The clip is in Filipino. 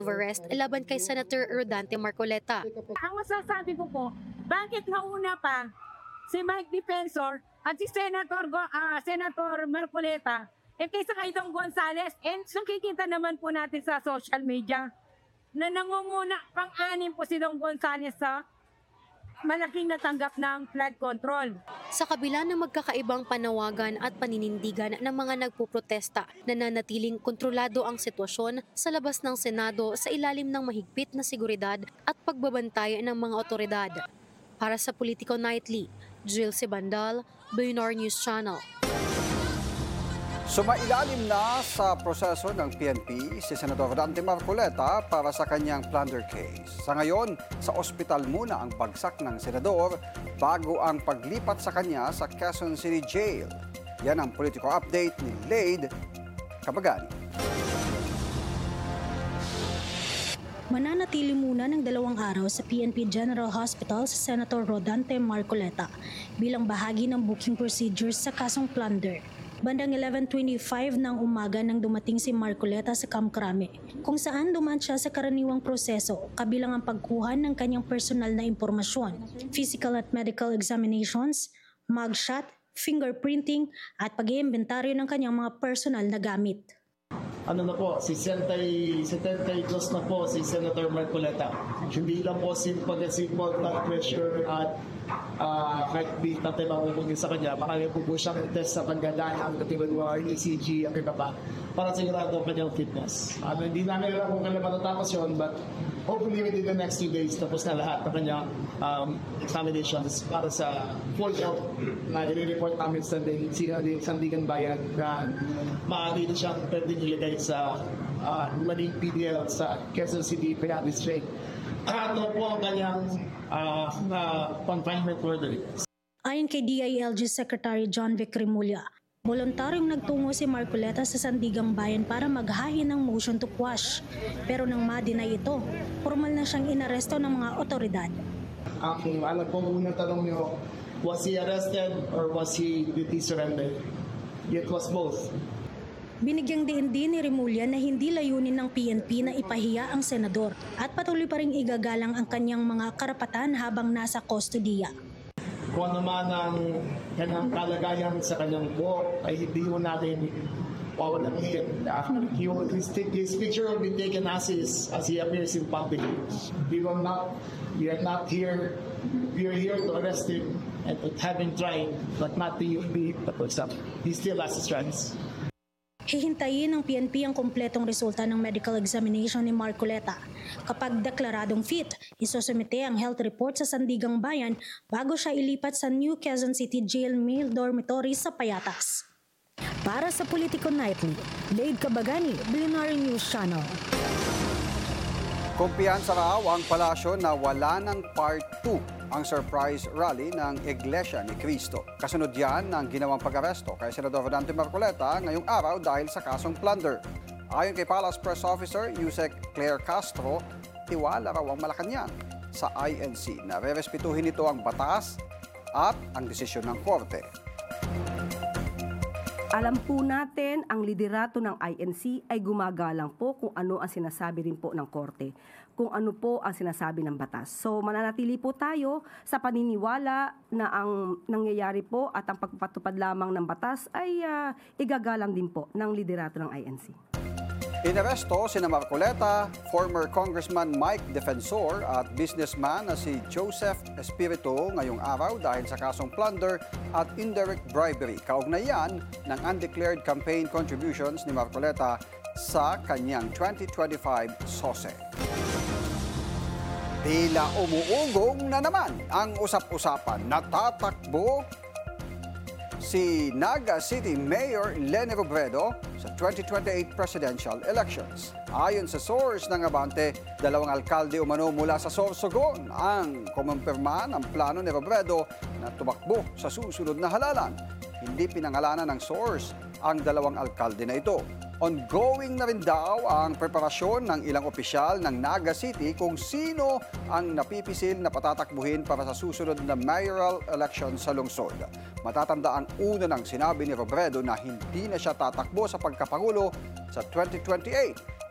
arrest laban kay Senator Rodante Marcoleta. Ang masasabi ko po, bakit nauna pa si Mike Defensor at si Senator Marcoleta kaysa kay Dong Gonzales? And nakikita naman po natin sa social media na nangunguna pang-anim po si Dong Gonzales sa malaking natanggap ng flood control. Sa kabila ng magkakaibang panawagan at paninindigan ng mga nagpuprotesta, nananatiling kontrolado ang sitwasyon sa labas ng Senado sa ilalim ng mahigpit na seguridad at pagbabantay ng mga otoridad. Para sa Politico Nightly, Jill Sibandal, BNR News Channel. Sumailalim na sa proseso ng PNP si Senador Rodante Marcoleta para sa kanyang plunder case. Sa ngayon, sa ospital muna ang bagsak ng senador bago ang paglipat sa kanya sa Quezon City Jail. Yan ang politiko update ni Lade Cabagani. Mananatili muna ng 2 araw sa PNP General Hospital si Senator Rodante Marcoleta bilang bahagi ng booking procedures sa kasong plunder. Bandang 11:25 ng umaga nang dumating si Marcoleta sa Camp Crame, kung saan dumaan siya sa karaniwang proseso kabilang ang pagkuha ng kanyang personal na impormasyon, physical at medical examinations, mugshot, fingerprinting at pag-iimbentaryo ng kanyang mga personal na gamit. Ano na po, 72 na po si Senator Marcoleta. Hindi lang po simple blood pressure at heartbeat natin makukunin sa kanya. Baka po siyang test sa paggadaan, ang katulad ng ECG, ang iba pa, para sigurado ang kanyang fitness. Hindi namin alam kung kailan matatapos yun, but hopefully within the next 2 days, tapos na lahat ng kanyang examinations para sa full health na i-report namin sa Sandigan Bayan na maaari na siyang pwede nilagay sa maling PDL sa Quezon City Penal District. Ano po ang kanyang confinement order? Ayon kay DILG Secretary John Vic Remulla, voluntaryong nagtungo si Marcoleta sa Sandigang Bayan para maghain ng motion to quash. Pero nang ma-deny ito, formal na siyang inaresto ng mga otoridad. Alam po unang tanong niyo, was he arrested or was he surrendered? It was both. Binigyang diin din ni Remulla na hindi layunin ng PNP na ipahiya ang senador at patuloy pa ring igagalang ang kanyang mga karapatan habang nasa kustodiya. Kung ano man ang kanyang kalagayan sa kanyang buhok ay hindi mo natin pawalahin. His picture will be taken as he appears in public. We are not here. We are here to arrest him and to have him tried, but not to be he still has his rights. Hihintayin ng PNP ang kumpletong resulta ng medical examination ni Marcoleta. Kapag deklaradong fit, isusumite ang health report sa Sandigang Bayan bago siya ilipat sa New Quezon City Jail Male Dormitory sa Payatas. Para sa Politico Nightly, Lade Cabagani, BNR News Channel. Kumpiyansa raw ang palasyo na wala ng Part 2 ang surprise rally ng Iglesia ni Cristo. Kasunod yan ng ginawang pag-aresto kay Senador Rodante Marcoleta ngayong araw dahil sa kasong plunder. Ayon kay Palace Press Officer Yusek Claire Castro, tiwala raw ang Malacanang sa INC na rerespetuhin nito ang batas at ang desisyon ng korte. Alam po natin, ang liderato ng INC ay gumagalang po kung ano ang sinasabi rin po ng korte, kung ano po ang sinasabi ng batas. So mananatili po tayo sa paniniwala na ang nangyayari po at ang pagpapatupad lamang ng batas ay igagalang din po ng liderato ng INC. Inaresto sina Marcoleta, former Congressman Mike Defensor at businessman na si Joseph Espiritu ngayong araw dahil sa kasong plunder at indirect bribery. Kaugnay yan ng undeclared campaign contributions ni Marcoleta sa kanyang 2025 SOSE. Tila umuugong na naman ang usap-usapan. Natatakbo si Naga City Mayor Leni Robredo sa 2028 presidential elections. Ayon sa source ng Abante, 2 alkalde umano mula sa Sorsogon ang kumpirma ng plano ni Robredo na tumakbo sa susunod na halalan. Hindi pinangalanan ng source ang 2 alkalde na ito. Ongoing na rin daw ang preparasyon ng ilang opisyal ng Naga City kung sino ang napipisil na patatakbuhin para sa susunod na mayoral election sa lungsod. Matatanda ang una ng sinabi ni Robredo na hindi na siya tatakbo sa pagkapangulo sa 2028